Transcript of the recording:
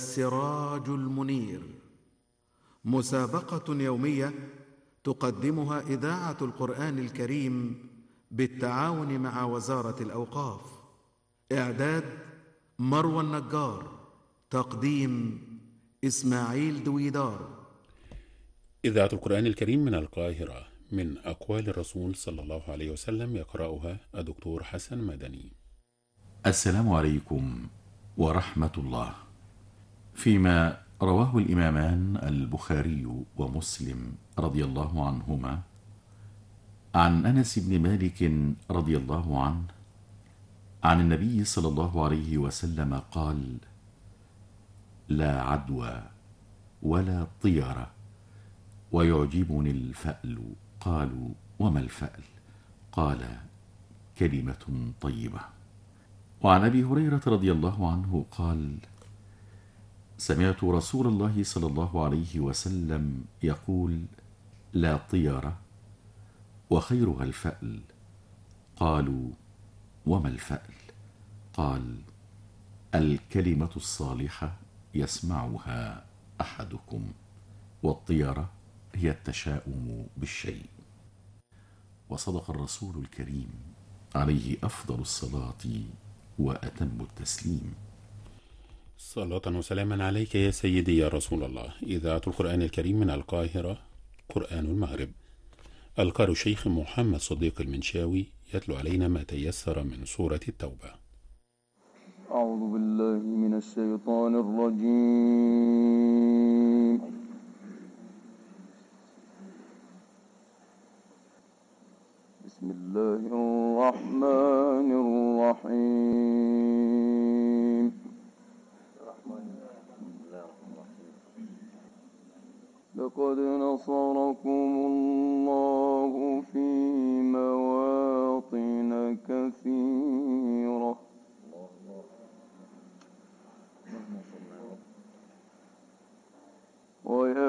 السراج المنير، مسابقة يومية تقدمها إذاعة القرآن الكريم بالتعاون مع وزارة الأوقاف. إعداد مروى النجار، تقديم إسماعيل دويدار. إذاعة القرآن الكريم من القاهرة، من أقوال الرسول صلى الله عليه وسلم، يقرأها الدكتور حسن مدني. السلام عليكم ورحمة الله. فيما رواه الإمامان البخاري ومسلم رضي الله عنهما عن أنس بن مالك رضي الله عنه عن النبي صلى الله عليه وسلم قال: لا عدوى ولا طيرة ويعجبني الفأل. قالوا: وما الفأل؟ قال: كلمة طيبة. وعن أبي هريرة رضي الله عنه قال: سمعت رسول الله صلى الله عليه وسلم يقول: لا طيرة وخيرها الفأل. قالوا: وما الفأل؟ قال: الكلمة الصالحة يسمعها أحدكم، والطيرة هي التشاؤم بالشيء. وصدق الرسول الكريم عليه أفضل الصلاة وأتم التسليم. صلاة وسلاما عليك يا سيدي يا رسول الله. إذاعة القرآن الكريم من القاهرة، قرآن المغرب. القارئ الشيخ محمد صديق المنشاوي يتلو علينا ما تيسر من سورة التوبة. أعوذ بالله من الشيطان الرجيم. بسم الله الرحمن الرحيم. لقد نصركم الله في مواطن كثيرة وينصركم